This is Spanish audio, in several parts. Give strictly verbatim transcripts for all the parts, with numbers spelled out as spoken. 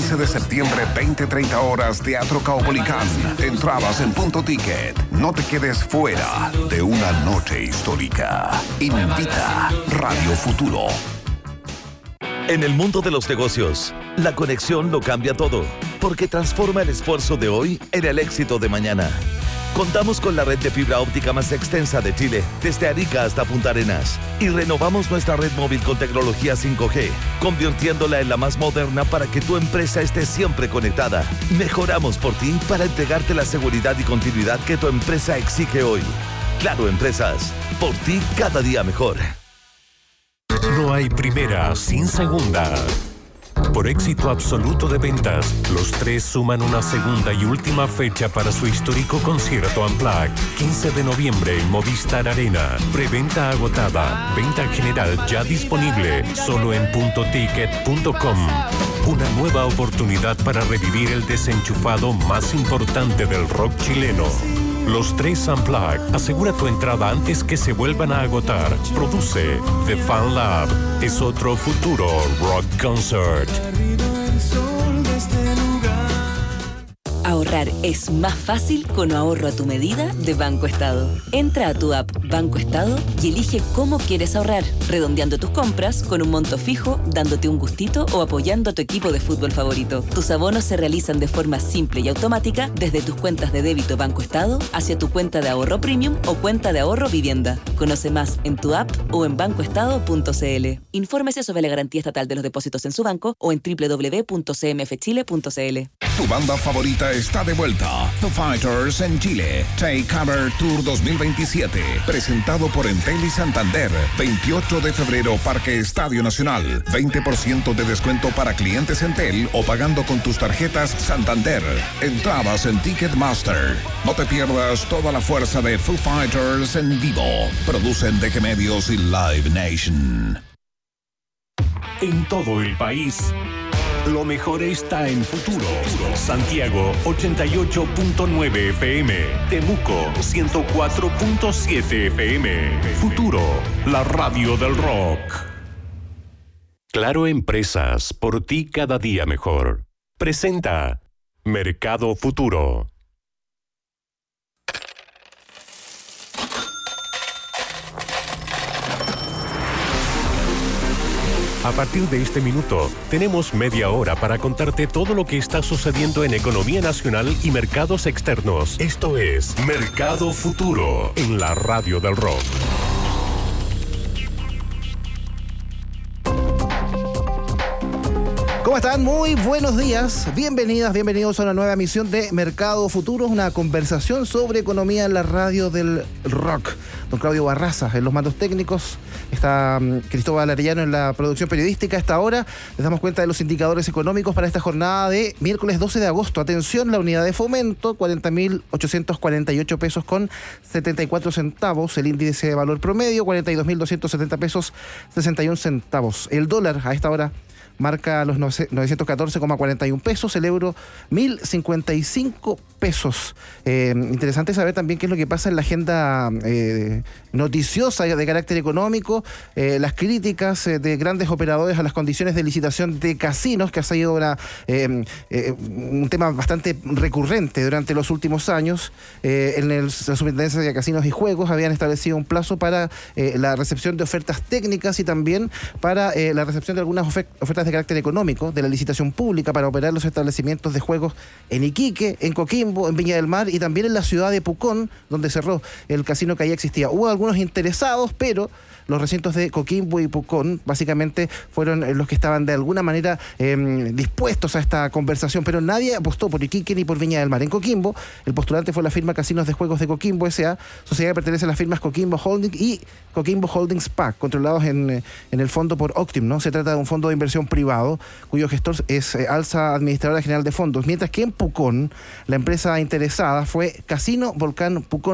quince de septiembre, veinte treinta horas, Teatro Caupolicán. Entradas en Punto Ticket. No te quedes fuera de una noche histórica. Invita Radio Futuro. En el mundo de los negocios, la conexión lo cambia todo, porque transforma el esfuerzo de hoy en el éxito de mañana. Contamos con la red de fibra óptica más extensa de Chile, desde Arica hasta Punta Arenas. Y renovamos nuestra red móvil con tecnología cinco G, convirtiéndola en la más moderna para que tu empresa esté siempre conectada. Mejoramos por ti para entregarte la seguridad y continuidad que tu empresa exige hoy. Claro Empresas, por ti cada día mejor. No hay primera sin segunda. Por éxito absoluto de ventas, los tres suman una segunda y última fecha para su histórico concierto Unplugged. quince de noviembre en Movistar Arena. Preventa agotada. Venta general ya disponible. Solo en punto ticket punto com. Una nueva oportunidad para revivir el desenchufado más importante del rock chileno. Los tres Unplugged. Asegura tu entrada antes que se vuelvan a agotar. Produce The Fan Lab. Es otro futuro rock concert. Ahorrar es más fácil con ahorro a tu medida de Banco Estado. Entra a tu app Banco Estado y elige cómo quieres ahorrar, redondeando tus compras con un monto fijo, dándote un gustito o apoyando a tu equipo de fútbol favorito. Tus abonos se realizan de forma simple y automática desde tus cuentas de débito Banco Estado hacia tu cuenta de ahorro premium o cuenta de ahorro vivienda. Conoce más en tu app o en banco estado punto c l. Infórmese sobre la garantía estatal de los depósitos en su banco o en doble u doble u doble u punto c m f chile punto c l. Tu banda favorita está de vuelta. Foo Fighters en Chile. Take Cover Tour dos mil veintisiete. Presentado por Entel y Santander. veintiocho de febrero, Parque Estadio Nacional. veinte por ciento de descuento para clientes Entel o pagando con tus tarjetas Santander. Entradas en Ticketmaster. No te pierdas toda la fuerza de Foo Fighters en vivo. Producen D G Medios y Live Nation. En todo el país, lo mejor está en Futuro. Santiago ochenta y ocho punto nueve F M. Temuco ciento cuatro punto siete F M. Futuro, la radio del rock. Claro Empresas, por ti cada día mejor. Presenta Mercado Futuro. A partir de este minuto, tenemos media hora para contarte todo lo que está sucediendo en economía nacional y mercados externos. Esto es Mercado Futuro, en la radio del rock. ¿Cómo están? Muy buenos días. Bienvenidas, bienvenidos a una nueva emisión de Mercado Futuro, una conversación sobre economía en la radio del rock. Don Claudio Barraza en los mandos técnicos, está um, Cristóbal Arellano en la producción periodística. A esta hora les damos cuenta de los indicadores económicos para esta jornada de miércoles doce de agosto. Atención, la unidad de fomento, cuarenta mil ochocientos cuarenta y ocho pesos con setenta y cuatro centavos. El índice de valor promedio, cuarenta y dos mil doscientos setenta pesos, sesenta y un centavos. El dólar a esta hora marca los novecientos catorce coma cuarenta y un pesos, el euro mil cincuenta y cinco pesos. Eh, interesante saber también qué es lo que pasa en la agenda eh, noticiosa de carácter económico, eh, las críticas eh, de grandes operadores a las condiciones de licitación de casinos, que ha sido una, eh, eh, un tema bastante recurrente durante los últimos años. Eh, en el, la Superintendencia de Casinos y Juegos habían establecido un plazo para eh, la recepción de ofertas técnicas y también para eh, la recepción de algunas ofer- ofertas de carácter económico de la licitación pública para operar los establecimientos de juegos en Iquique, en Coquimbo, en Viña del Mar y también en la ciudad de Pucón, donde cerró el casino que ahí existía. Hubo algunos interesados, pero los recintos de Coquimbo y Pucón básicamente fueron los que estaban de alguna manera eh, dispuestos a esta conversación, pero nadie apostó por Iquique ni por Viña del Mar. En Coquimbo, el postulante fue la firma Casinos de Juegos de Coquimbo S A, sociedad que pertenece a las firmas Coquimbo Holdings y Coquimbo Holdings P A C, controlados en, en el fondo por Octim, ¿no? Se trata de un fondo de inversión privado, cuyo gestor es eh, Alza Administradora General de Fondos, mientras que en Pucón, la empresa interesada fue Casino Volcán Pucón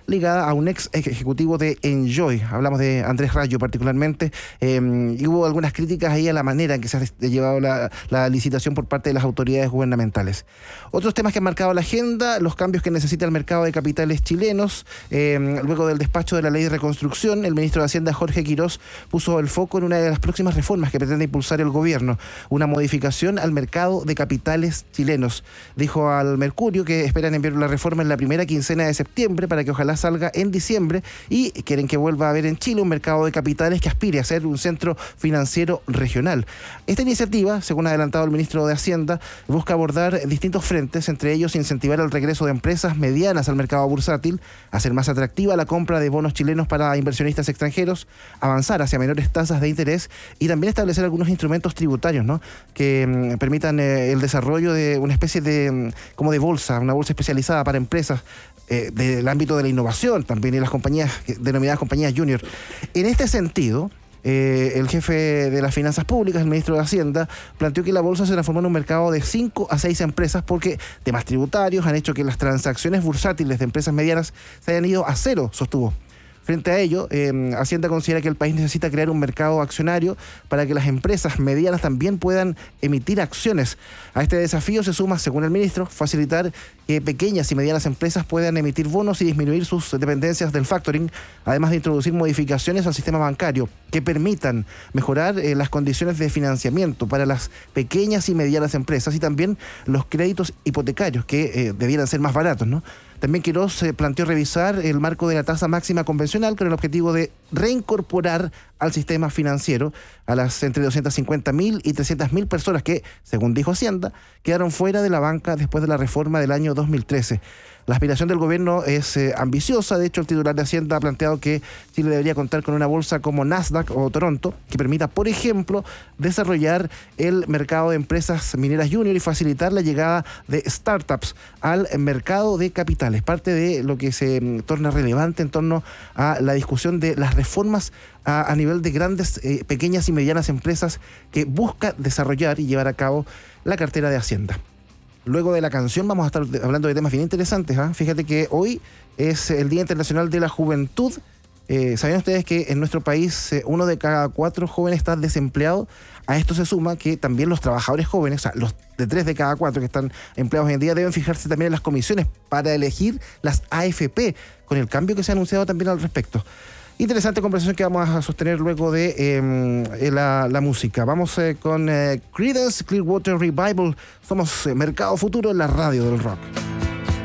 ligada a un ex ejecutivo de Enjoy. Hablamos de Andrés Rayo particularmente, eh, y hubo algunas críticas ahí a la manera en que se ha llevado la, la licitación por parte de las autoridades gubernamentales. Otros temas que han marcado la agenda, los cambios que necesita el mercado de capitales chilenos. Eh, luego del despacho de la ley de reconstrucción, el ministro de Hacienda, Jorge Quirós, puso el foco en una de las próximas reformas que pretende impulsar el gobierno, una modificación al mercado de capitales chilenos. Dijo al Mercurio que esperan enviar la reforma en la primera quincena de septiembre para que ojalá salga en diciembre, y quieren que vuelva a haber en Chile un mercado de capitales que aspire a ser un centro financiero regional. Esta iniciativa, según ha adelantado el ministro de Hacienda, busca abordar distintos frentes, entre ellos incentivar el regreso de empresas medianas al mercado bursátil, hacer más atractiva la compra de bonos chilenos para inversionistas extranjeros, avanzar hacia menores tasas de interés y también establecer algunos instrumentos tributarios, ¿no?, que mm, permitan eh, el desarrollo de una especie de mm, como de bolsa, una bolsa especializada para empresas eh, del ámbito de la innovación también, y las compañías denominadas compañías junior. En este sentido, Eh, el jefe de las finanzas públicas, el ministro de Hacienda, planteó que la bolsa se transformó en un mercado de cinco a seis empresas porque temas tributarios han hecho que las transacciones bursátiles de empresas medianas se hayan ido a cero, sostuvo. Frente a ello, eh, Hacienda considera que el país necesita crear un mercado accionario para que las empresas medianas también puedan emitir acciones. A este desafío se suma, según el ministro, facilitar que pequeñas y medianas empresas puedan emitir bonos y disminuir sus dependencias del factoring, además de introducir modificaciones al sistema bancario que permitan mejorar eh, las condiciones de financiamiento para las pequeñas y medianas empresas y también los créditos hipotecarios que eh, debieran ser más baratos, ¿no? También Quirós eh, planteó revisar el marco de la tasa máxima convencional con el objetivo de reincorporar al sistema financiero a las entre doscientas cincuenta mil y trescientas mil personas que, según dijo Hacienda, quedaron fuera de la banca después de la reforma del año dos mil trece. La aspiración del gobierno es eh, ambiciosa. De hecho, el titular de Hacienda ha planteado que Chile debería contar con una bolsa como Nasdaq o Toronto, que permita, por ejemplo, desarrollar el mercado de empresas mineras junior y facilitar la llegada de startups al mercado de capitales. Parte de lo que se mm, torna relevante en torno a la discusión de las reformas a, a nivel de grandes, eh, pequeñas y medianas empresas que busca desarrollar y llevar a cabo la cartera de Hacienda. Luego de la canción vamos a estar hablando de temas bien interesantes, ¿eh? Fíjate que hoy es el Día Internacional de la Juventud. Eh, ¿Sabían ustedes que en nuestro país eh, uno de cada cuatro jóvenes está desempleado? A esto se suma que también los trabajadores jóvenes, o sea, los de tres de cada cuatro que están empleados hoy en día, deben fijarse también en las comisiones para elegir las A F P, con el cambio que se ha anunciado también al respecto. Interesante conversación que vamos a sostener luego de eh, la, la música. Vamos eh, con eh, Creedence Clearwater Revival. Somos eh, Mercado Futuro en la radio del rock.